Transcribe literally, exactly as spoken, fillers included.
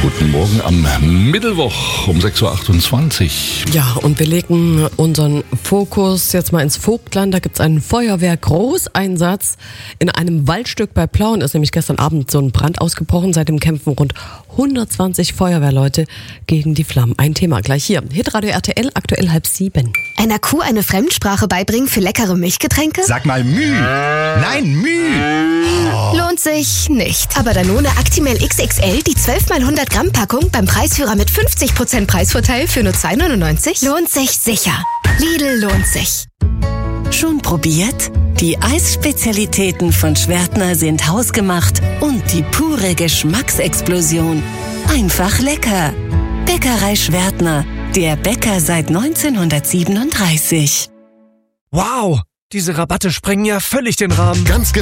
Guten Morgen am Mittwoch um sechs Uhr achtundzwanzig. Ja, und wir legen unseren Fokus jetzt mal ins Vogtland. Da gibt's einen Feuerwehr-Großeinsatz. In einem Waldstück bei Plauen ist nämlich gestern Abend so ein Brand ausgebrochen. Seitdem kämpfen rund hundertzwanzig Feuerwehrleute gegen die Flammen. Ein Thema gleich hier. Hitradio R T L, aktuell halb sieben. Einer Kuh eine Fremdsprache beibringen für leckere Milchgetränke? Sag mal Müh. Nein, Müh. Oh. Lohnt sich nicht. Aber Danone Actimel X X L, die zwölf mal hundert Gramm Packung beim Preisführer mit fünfzig Prozent Preisvorteil für nur zwei neunundneunzig? Lohnt sich sicher. Lidl lohnt sich. Schon probiert? Die Eisspezialitäten von Schwertner sind hausgemacht und die pure Geschmacksexplosion. Einfach lecker. Bäckerei Schwertner, der Bäcker seit neunzehnhundertsiebenunddreißig. Wow, diese Rabatte sprengen ja völlig den Rahmen. Ganz genau.